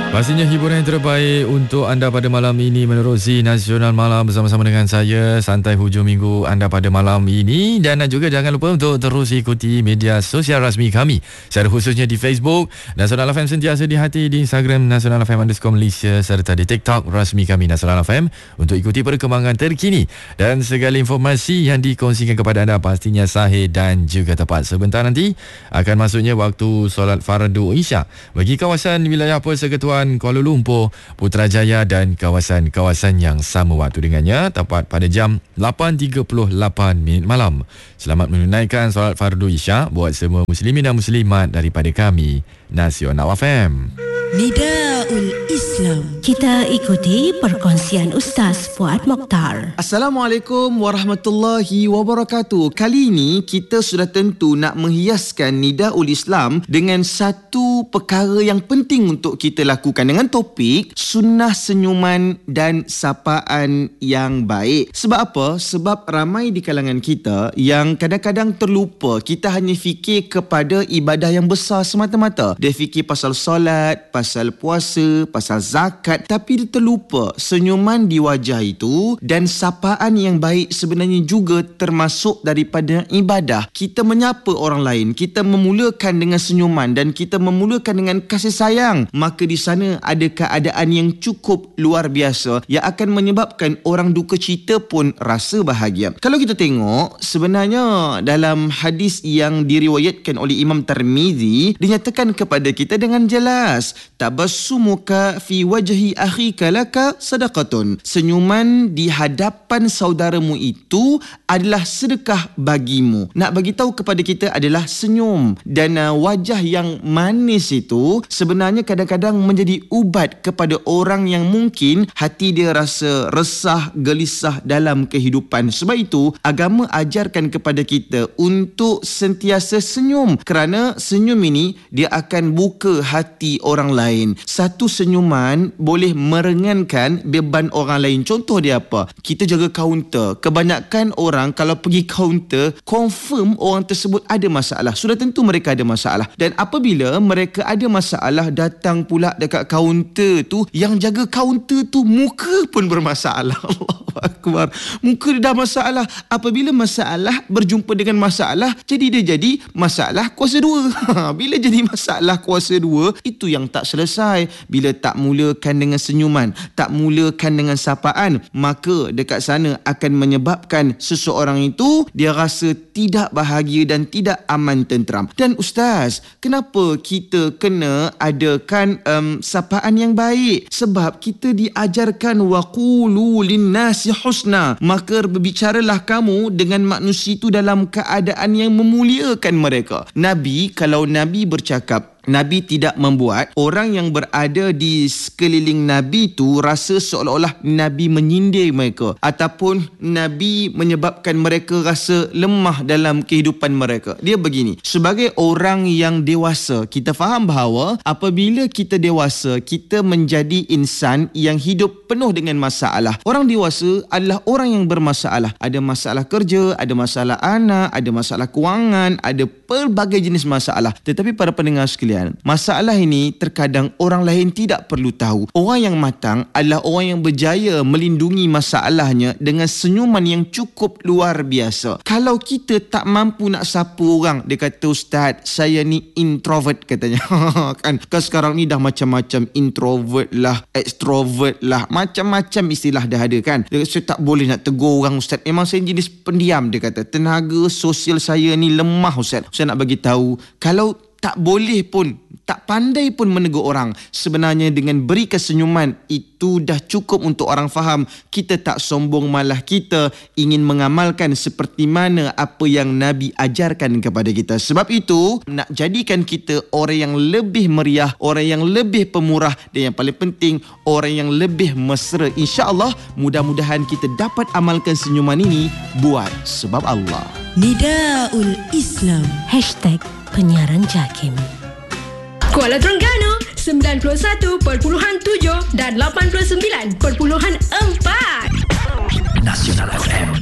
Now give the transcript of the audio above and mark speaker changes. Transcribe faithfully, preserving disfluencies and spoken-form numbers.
Speaker 1: Pastinya hiburan yang terbaik untuk anda pada malam ini menerusi Nasional Malam bersama-sama dengan saya, santai hujung minggu anda pada malam ini. Dan juga jangan lupa untuk terus ikuti media sosial rasmi kami, secara khususnya di Facebook Nasional F M sentiasa di hati, di Instagram Nasional F M underscore Malaysia, serta di TikTok rasmi kami Nasional F M untuk ikuti perkembangan terkini dan segala informasi yang dikongsikan kepada anda pastinya sahih dan juga tepat. Sebentar nanti akan masuknya waktu solat fardu Isyak bagi kawasan wilayah Persekutuan Kuala Lumpur, Putrajaya dan kawasan-kawasan yang sama waktu dengannya, tepat pada jam lapan tiga puluh lapan minit malam. Selamat menunaikan solat fardu Isyak buat semua muslimin dan muslimat daripada kami Nasional F M.
Speaker 2: Nidaul Islam.
Speaker 3: Kita ikuti perkongsian Ustaz Fuad Mokhtar.
Speaker 4: Assalamualaikum warahmatullahi wabarakatuh. Kali ini kita sudah tentu nak menghiaskan Nidaul Islam dengan satu perkara yang penting untuk kita lakukan, dengan topik sunnah senyuman dan sapaan yang baik. Sebab apa? Sebab ramai di kalangan kita yang kadang-kadang terlupa. Kita hanya fikir kepada ibadah yang besar semata-mata. Dia fikir pasal solat, pasal puasa, pasal zakat, tapi dia terlupa senyuman di wajah itu dan sapaan yang baik sebenarnya juga termasuk daripada ibadah. Kita menyapa orang lain, kita memulakan dengan senyuman dan kita memulakan dengan kasih sayang, maka di sana ada keadaan yang cukup luar biasa yang akan menyebabkan orang duka cita pun rasa bahagia. Kalau kita tengok, sebenarnya dalam hadis yang diriwayatkan oleh Imam Tirmizi, dinyatakan kepada kita dengan jelas, tabassumuka fi wajhi akhika laka sadaqatun. Senyuman di hadapan saudaramu itu adalah sedekah bagimu. Nak bagi tahu kepada kita adalah senyum. Dan uh, wajah yang manis itu sebenarnya kadang-kadang menjadi ubat kepada orang yang mungkin hati dia rasa resah, gelisah dalam kehidupan. Sebab itu agama ajarkan kepada kita untuk sentiasa senyum, kerana senyum ini dia akan buka hati orang lain. Satu senyuman boleh meringankan beban orang lain. Contoh dia apa? Kita jaga kaunter. Kebanyakan orang kalau pergi kaunter, confirm orang tersebut ada masalah. Sudah tentu mereka ada masalah. Dan apabila mereka ada masalah, datang pula dekat kaunter tu, yang jaga kaunter tu muka pun bermasalah. Allahu Akbar. Muka dia dah masalah. Apabila masalah berjumpa dengan masalah, jadi dia jadi masalah kuasa dua. Bila jadi masalah kuasa dua, itu yang tak selesai. Bila tak mulakan dengan senyuman, tak mulakan dengan sapaan, maka dekat sana akan menyebabkan seseorang itu dia rasa tidak bahagia dan tidak aman tenteram. Dan Ustaz, kenapa kita kena adakan um, sapaan yang baik? Sebab kita diajarkan waqulu linnasi husna, maka berbicaralah kamu dengan manusia itu dalam keadaan yang memuliakan mereka. Nabi, kalau Nabi bercakap, Nabi tidak membuat orang yang berada di sekeliling Nabi itu rasa seolah-olah Nabi menyindir mereka, ataupun Nabi menyebabkan mereka rasa lemah dalam kehidupan mereka. Dia begini, sebagai orang yang dewasa, kita faham bahawa apabila kita dewasa, kita menjadi insan yang hidup penuh dengan masalah. Orang dewasa adalah orang yang bermasalah. Ada masalah kerja, ada masalah anak, ada masalah kewangan, ada pelbagai jenis masalah. Tetapi para pendengar sekalian, masalah ini terkadang orang lain tidak perlu tahu. Orang yang matang adalah orang yang berjaya melindungi masalahnya dengan senyuman yang cukup luar biasa. Kalau kita tak mampu nak sapa orang, dia kata, Ustaz, saya ni introvert katanya. kan, kan sekarang ni dah macam-macam, introvert lah, extrovert lah, macam-macam istilah dah ada kan. Dia kata, saya tak boleh nak tegur orang, Ustaz. Memang saya jenis pendiam, dia kata. Tenaga sosial saya ni lemah, Ustaz. Saya nak bagi tahu, kalau tak boleh pun, tak pandai pun menegur orang, sebenarnya dengan berikan senyuman itu dah cukup untuk orang faham kita tak sombong, malah kita ingin mengamalkan seperti mana apa yang Nabi ajarkan kepada kita. Sebab itu nak jadikan kita orang yang lebih meriah, orang yang lebih pemurah, dan yang paling penting orang yang lebih mesra. InsyaAllah mudah-mudahan kita dapat amalkan senyuman ini buat sebab Allah.
Speaker 2: Nidaul Islam.
Speaker 3: Hashtag penyiaran JAKIM.
Speaker 5: Kuala Terengganu sembilan puluh satu perpuluhan tujuh dan lapan puluh sembilan perpuluhan empat.
Speaker 6: Nasional F M.